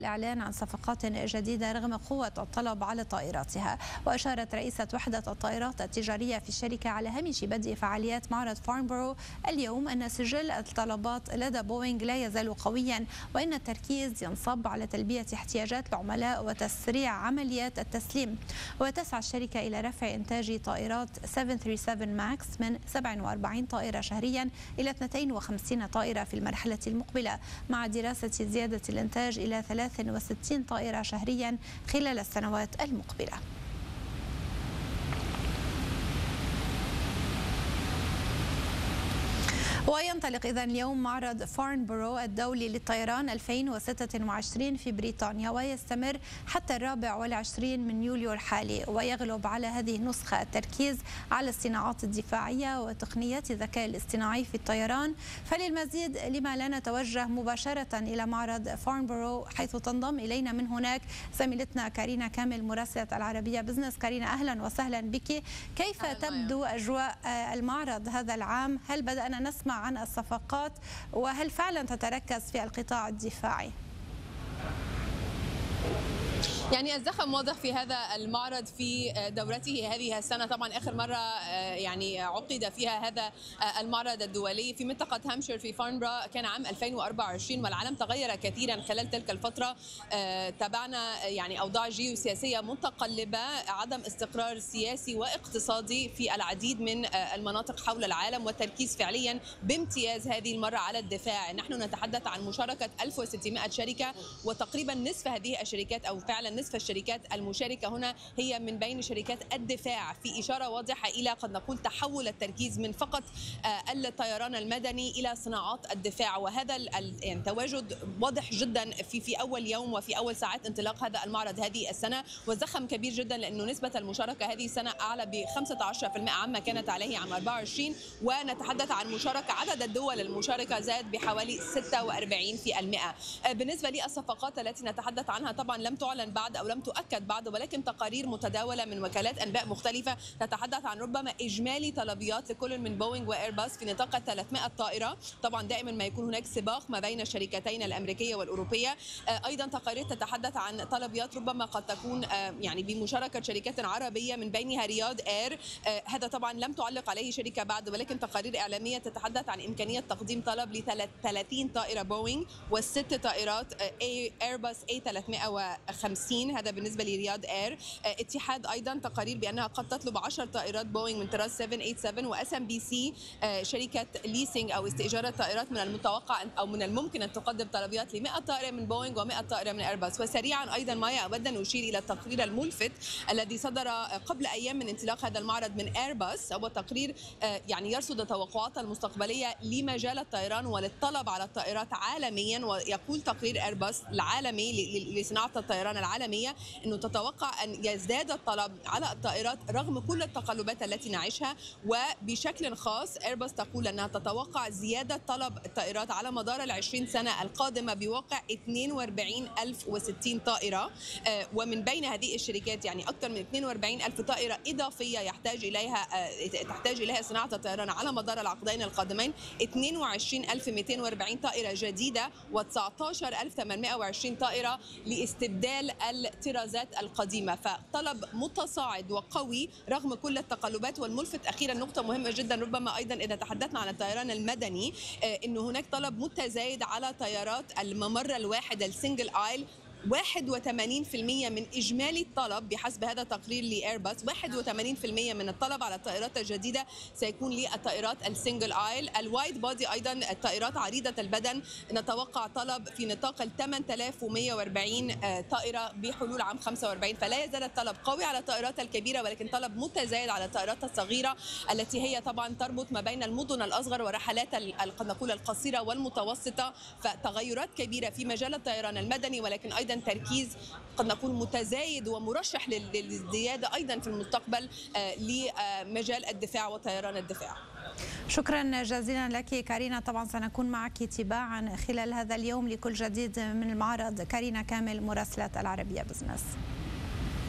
الإعلان عن صفقات جديدة رغم قوة الطلب على طائراتها. وأشارت رئيسة وحدة الطائرات التجارية في الشركة على هامش بدء فعاليات معرض فارنبورو اليوم أن سجل الطلبات لدى بوينغ لا يزال قويا، وأن التركيز ينصب على تلبية احتياجات العملاء وتسريع عمليات التسليم. وتسعى الشركة إلى رفع إنتاج طائرات 737 ماكس من 47 طائرة شهريا إلى 52 طائرة في المرحلة المقبلة، مع دراسة زيادة الإنتاج إلى 63 طائرة شهريا خلال السنوات المقبلة. وينطلق إذن اليوم معرض فارنبورو الدولي للطيران 2026 في بريطانيا، ويستمر حتى 24 من يوليو الحالي، ويغلب على هذه النسخة التركيز على الصناعات الدفاعية وتقنيات الذكاء الاصطناعي في الطيران. فللمزيد لما لا نتوجه مباشرة إلى معرض فارنبورو، حيث تنضم إلينا من هناك زميلتنا كارينا كامل مراسلة العربية بزنس. كارينا، أهلا وسهلا بك. كيف تبدو أجواء المعرض هذا العام؟ هل بدأنا نسمع عن الصفقات، وهل فعلا تتركز في القطاع الدفاعي؟ يعني الزخم واضح في هذا المعرض في دورته هذه السنة. طبعا آخر مرة يعني عقد فيها هذا المعرض الدولي في منطقة هامشير في فارنبورو كان عام 2024، والعالم تغير كثيرا خلال تلك الفترة. تابعنا يعني أوضاع جيوسياسية متقلبة، عدم استقرار سياسي واقتصادي في العديد من المناطق حول العالم، والتركيز فعليا بامتياز هذه المرة على الدفاع. نحن نتحدث عن مشاركة 1600 شركة، وتقريبا نصف هذه الشركات أو فعلا نصف الشركات المشاركة هنا هي من بين شركات الدفاع، في إشارة واضحة إلى قد نقول تحول التركيز من فقط الطيران المدني إلى صناعات الدفاع. وهذا يعني تواجد واضح جدا في أول يوم وفي أول ساعات انطلاق هذا المعرض هذه السنة، والزخم كبير جدا لأنه نسبة المشاركة هذه السنة أعلى ب 15% عما كانت عليه عام 24. ونتحدث عن مشاركة عدد الدول المشاركة زاد بحوالي 46%. بالنسبة للصفقات التي نتحدث عنها طبعا لم تعلن بعد أو لم تؤكد بعد، ولكن تقارير متداولة من وكالات أنباء مختلفة تتحدث عن ربما إجمالي طلبيات لكل من بوينغ وإيرباص في نطاق 300 طائرة. طبعا دائما ما يكون هناك سباق ما بين الشركتين الأمريكية والأوروبية. أيضا تقارير تتحدث عن طلبيات ربما قد تكون يعني بمشاركة شركات عربية من بينها رياض اير. هذا طبعا لم تعلق عليه شركة بعد، ولكن تقارير إعلامية تتحدث عن إمكانية تقديم طلب ل 30 طائرة بوينغ و6 طائرات ايرباص A350. هذا بالنسبة لرياض اير. اتحاد ايضا تقارير بانها قد تطلب 10 طائرات بوينغ من طراز 787. واس ام بي سي شركه ليسينج او استئجار الطائرات من المتوقع او من الممكن ان تقدم طلبيات ل 100 طائره من بوينغ و100 طائره من ايرباص. وسريعا ايضا مايا اود ان اشير الى التقرير الملفت الذي صدر قبل ايام من انطلاق هذا المعرض من ايرباص. هو تقرير يعني يرصد التوقعات المستقبليه لمجال الطيران وللطلب على الطائرات عالميا. ويقول تقرير ايرباص العالمي لصناعه الطيران العالميه انه تتوقع ان يزداد الطلب على الطائرات رغم كل التقلبات التي نعيشها. وبشكل خاص ايرباص تقول انها تتوقع زياده طلب الطائرات على مدار 20 سنه القادمه بواقع 42,060 طائره. ومن بين هذه الشركات يعني اكثر من 42,000 طائره اضافيه تحتاج اليها صناعه الطيران على مدار العقدين القادمين. 22,240 طائره جديده و19,820 طائره لاستبدال الطرازات القديمة. فطلب متصاعد وقوي رغم كل التقلبات. والملفت أخيرا نقطة مهمة جدا ربما أيضا إذا تحدثنا عن الطيران المدني، أنه هناك طلب متزايد على طيارات الممر الواحد السنجل آيل. 81% من إجمالي الطلب بحسب هذا التقرير لإيرباص، 81% من الطلب على الطائرات الجديدة سيكون للطائرات السنجل آيل. الوايد بودي أيضا الطائرات عريضة البدن نتوقع طلب في نطاق 8140 طائرة بحلول عام 45. فلا يزال الطلب قوي على الطائرات الكبيرة، ولكن طلب متزايد على الطائرات الصغيرة التي هي طبعا تربط ما بين المدن الأصغر ورحلات قد نقول القصيرة والمتوسطة. فتغيرات كبيرة في مجال الطيران المدني، ولكن أيضا تركيز قد نقول متزايد ومرشح للزيادة أيضا في المستقبل لمجال الدفاع وطيران الدفاع. شكرا جزيلا لك كارينا. طبعا سنكون معك تباعا خلال هذا اليوم لكل جديد من المعرض. كارينا كامل مراسلة العربية بزنس.